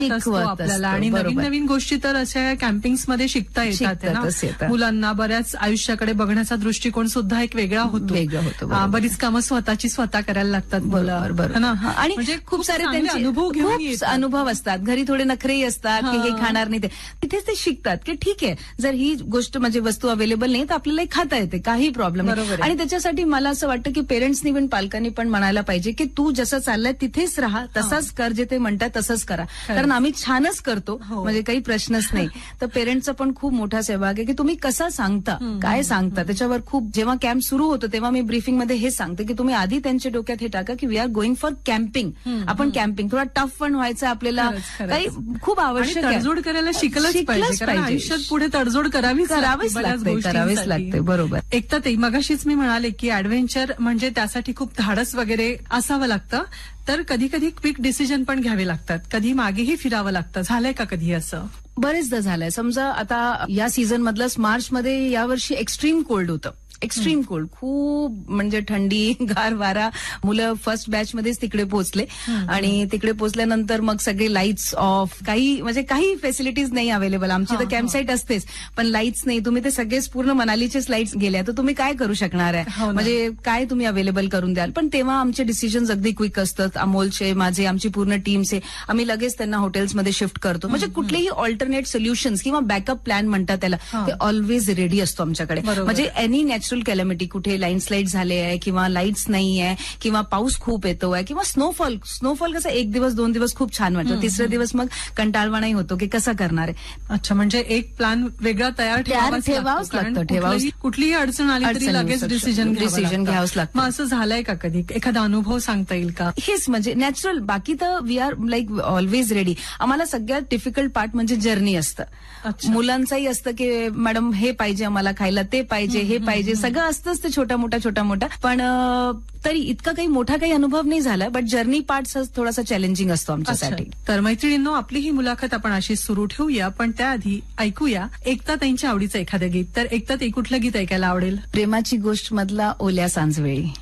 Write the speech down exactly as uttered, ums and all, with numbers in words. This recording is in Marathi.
असतो आपल्याला. आणि नवीन नवीन गोष्टी तर अशा कॅम्पिंग्स मध्ये शिकता येतात ना मुलांना. बऱ्याच आयुष्याकडे बघण्याचा दृष्टिकोन सुद्धा एक वेगळा होतो. वेगळा होतो. बरीच कामं स्वतःची स्वतः करायला लागतात. बरोबर ना. आणि म्हणजे खूप सारे त्यांचे अनुभव घेऊन अनुभव असतात. घरी थोडे नखरेही असतात की हे खाणार नाही ते. तिथेच ते शिकतात की ठीक आहे जर ही गोष्ट म्हणजे वस्तू अवेलेबल नाही तर आपल्याला खाता येते, काही प्रॉब्लेम नाही. आणि त्याच्यासाठी मला असं वाटतं की पेरेंट्सनी पण पालकांनी पण म्हणायला पाहिजे की तू जसं चाललंय तिथेच राहा, तसाच कर, जे ते म्हणतात तसंच करा. कारण आम्ही छानच करतो, म्हणजे काही प्रश्नच नाही. तर पेरेंट्सचा पण खूप मोठा सहभाग आहे की तुम्ही कसा सांगता, काय सांगता, त्याच्यावर खूप. जेव्हा कॅम्प सुरू होतो तेव्हा मी ब्रीफिंग मध्ये हे सांगते की तुम्ही आधी त्यांच्या डोक्यात हे टाका की we R going for camping. आपण कॅम्पिंग थोडा टफ पण व्हायचं आपल्याला, काही खूप आवश्यक आहे. तडजोड करायला शिकलंच पाहिजे. आयुष्यात पुढे तडजोड करावी करावीच लागते करावीच लागते. बरोबर. एक तर ते मगाशीच मी म्हणाले की ऍडव्हेंचर म्हणजे त्यासाठी खूप धाडस वगैरे असावं लागतं. तर कधी कधी क्विक डिसिजन पण घ्यावे लागतात, कधी मागेही फिरावं लागतं. झालंय का कधी असं? बरेचदा झालंय. समजा आता या सीझन मधलंच मार्च मध्ये यावर्षी एक्स्ट्रीम कोल्ड होतं. एक्स्ट्रीम कोल्ड, खूप म्हणजे थंडी, गार वारा. मुलं फर्स्ट बॅच मध्येच तिकडे पोहोचले आणि तिकडे पोहोचल्यानंतर मग सगळे लाईट्स ऑफ, काही म्हणजे काही फॅसिलिटीज नाही अवेलेबल. आमची तर कॅम्प साईट असतेच पण लाईट्स नाही. तुम्ही ते सगळेच पूर्ण मनालीचेच लाईट्स गेल्या तर तुम्ही काय करू शकणार आहे, म्हणजे काय तुम्ही अवेलेबल करून द्याल. पण तेव्हा आमचे डिसिजन्स अगदी क्विक असतात. अमोलचे, माझे, आमची पूर्ण टीमचे. आम्ही लगेच त्यांना हॉटेल्समध्ये शिफ्ट करतो. म्हणजे कुठलेही ऑल्टरनेट सोल्युशन्स किंवा बॅकअप प्लॅन म्हणतात त्याला, ते ऑलवेज रेडी असतो आमच्याकडे. म्हणजे एनी नॅचरल कॅलॅमिटी, कुठे लँडस्लाईड झाले आहे किंवा लाईट्स नाही आहे किंवा पाऊस खूप येतोय किंवा स्नोफॉल. स्नोफॉल कसं एक दिवस दोन दिवस खूप छान वाटतं, तिसरे दिवस मग कंटाळवाणाही होतो की कसं करणार आहे. अच्छा, म्हणजे एक प्लॅन वेगळा तयार ठेवावाच लागतं. ठेवावं, कुठलीही अडचण आली तरी लगेच डिसिजन डिसिजन घ्यावंच लागतं. मग असं झालंय का कधी? एखादा अनुभव सांगता येईल का? हेच म्हणजे नॅचरल. बाकी तर we R like always ready. आम्हाला सगळ्यात डिफिकल्ट पार्ट म्हणजे जर्नी असतं. मुलांचंही असतं की मॅडम हे पाहिजे आम्हाला खायला, ते पाहिजे, हे पाहिजे, सगळं असतंच ते छोटा मोठा छोटा मोठा. पण तरी इतका काही मोठा काही अनुभव नाही झाला. बट जर्नी पार्ट थोडासा चॅलेंजिंग असतो आमच्यासाठी. तर मैत्रिणींनो, आपली ही मुलाखत आपण अशी सुरू ठेवूया, पण त्याआधी ऐकूया एकता त्यांच्या आवडीचं एखादं गीत. तर एकता ते कुठलं गीत ऐकायला आवडेल? प्रेमाची गोष्ट मधला ओल्या सांजवेळी.